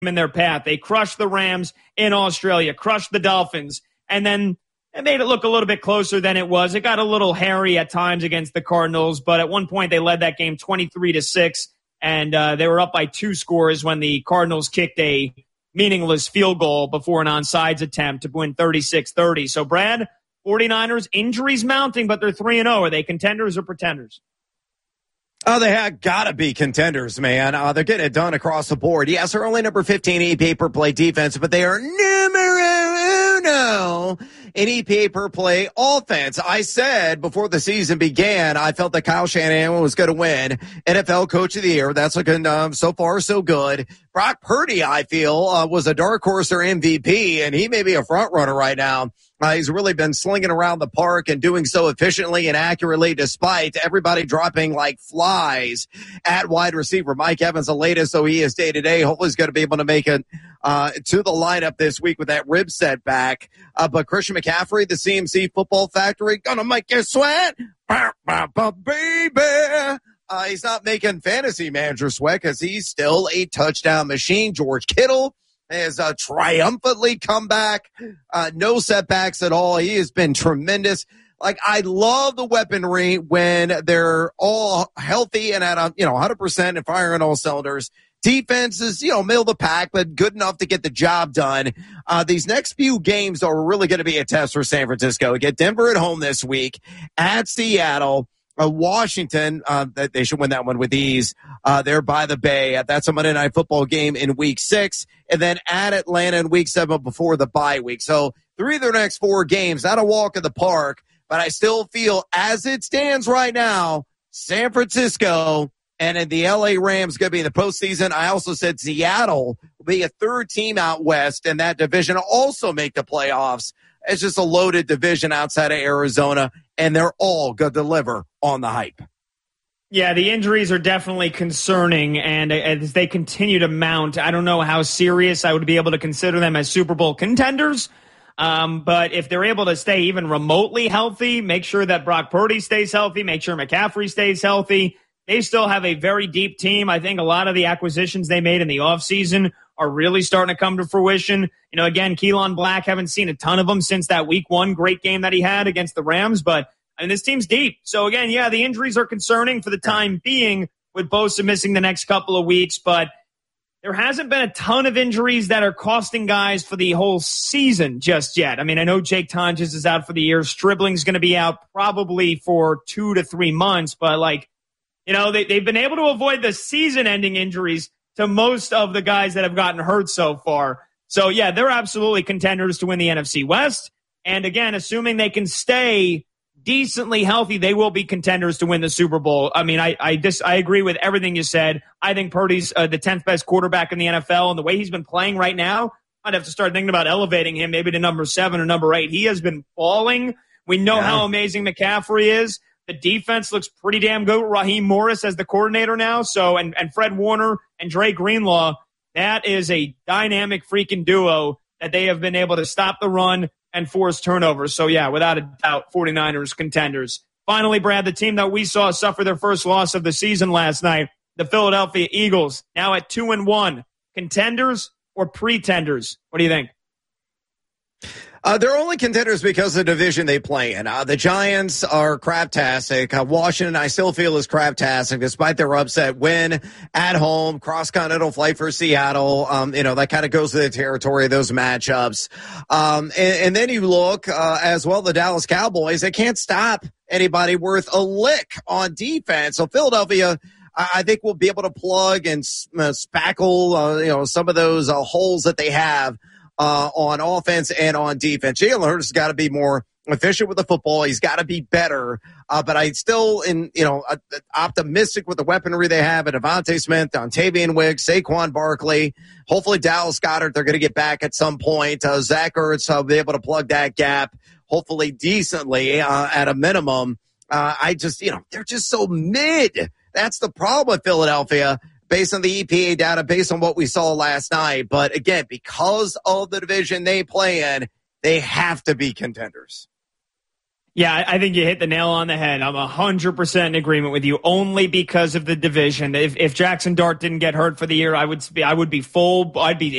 in their path. They crushed the Rams in Australia, crushed the Dolphins, and then it made it look a little bit closer than it was. It got a little hairy at times against the Cardinals, but at one point they led that game 23-6, and they were up by 2 scores when the Cardinals kicked a meaningless field goal before an onside attempt to win 36-30. So, Brad, 49ers, injuries mounting, but they're 3-0. Are they contenders or pretenders? Oh, they have got to be contenders, man. They're getting it done across the board. Yes, they're only number 15 in EPA per play defense, but they are numero uno in EPA per play offense. I said before the season began, I felt that Kyle Shanahan was going to win NFL Coach of the Year. That's looking so far so good. Brock Purdy, I feel, was a dark horse or MVP, and he may be a front runner right now. He's really been slinging around the park and doing so efficiently and accurately despite everybody dropping like flies at wide receiver. Mike Evans, the latest, so he is day-to-day. Hopefully he's going to be able to make it to the lineup this week with that rib setback. But Christian McCaffrey, the CMC Football Factory, gonna make you sweat. Baby. He's not making fantasy manager sweat because he's still a touchdown machine. George Kittle has triumphantly come back. No setbacks at all. He has been tremendous. Like, I love the weaponry when they're all healthy and at 100% and firing all cylinders. Defense is, middle of the pack, but good enough to get the job done. These next few games are really going to be a test for San Francisco. We get Denver at home this week, at Seattle. Washington, they should win that one with ease. They're by the Bay. That's a Monday Night Football game in week 6. And then at Atlanta in week 7 before the bye week. So 3 of their next 4 games, not a walk in the park. But I still feel, as it stands right now, San Francisco and then the LA Rams going to be in the postseason. I also said Seattle will be a 3rd team out west, and that division will also make the playoffs. It's just a loaded division outside of Arizona, and they're all going to deliver on the hype. Yeah, the injuries are definitely concerning, and as they continue to mount, I don't know how serious I would be able to consider them as Super Bowl contenders. But if they're able to stay even remotely healthy, make sure that Brock Purdy stays healthy, make sure McCaffrey stays healthy, they still have a very deep team. I think a lot of the acquisitions they made in the offseason are really starting to come to fruition. Again, Keelan Black, haven't seen a ton of them since that week 1 great game that he had against the Rams, but this team's deep. So again, yeah, the injuries are concerning for the time being with Bosa missing the next couple of weeks, but there hasn't been a ton of injuries that are costing guys for the whole season just yet. I know Jake Tonjes is out for the year. Stribling's going to be out probably for 2 to 3 months, but they've been able to avoid the season-ending injuries to most of the guys that have gotten hurt so far. So, yeah, they're absolutely contenders to win the NFC West. And, again, assuming they can stay decently healthy, they will be contenders to win the Super Bowl. I agree with everything you said. I think Purdy's the 10th best quarterback in the NFL, and the way he's been playing right now, I'd have to start thinking about elevating him maybe to number 7 or number 8. He has been falling. We know how amazing McCaffrey is. The defense looks pretty damn good with Raheem Morris as the coordinator now. So, and Fred Warner and Dre Greenlaw, that is a dynamic freaking duo that they have been able to stop the run and force turnovers. So, yeah, without a doubt, 49ers contenders. Finally, Brad, the team that we saw suffer their first loss of the season last night, the Philadelphia Eagles, now at 2-1. Contenders or pretenders? What do you think? They're only contenders because of the division they play in. The Giants are craptastic. Washington, I still feel, is craptastic despite their upset win at home, cross-continental flight for Seattle. That kind of goes to the territory of those matchups. And then you look as well, the Dallas Cowboys, they can't stop anybody worth a lick on defense. So Philadelphia, I think, will be able to plug and spackle, some of those holes that they have on offense and on defense. Jalen Hurts has got to be more efficient with the football. He's got to be better. But I still, optimistic with the weaponry they have at Devontae Smith, Dontavian Wicks, Saquon Barkley. Hopefully Dallas Goedert, they're going to get back at some point. Zach Ertz will be able to plug that gap, hopefully decently at a minimum. They're just so mid. That's the problem with Philadelphia, based on the EPA data, based on what we saw last night. But again, because of the division they play in, they have to be contenders. Yeah, I think you hit the nail on the head. I'm 100% in agreement with you, only because of the division. If Jackson Dart didn't get hurt for the year, I'd be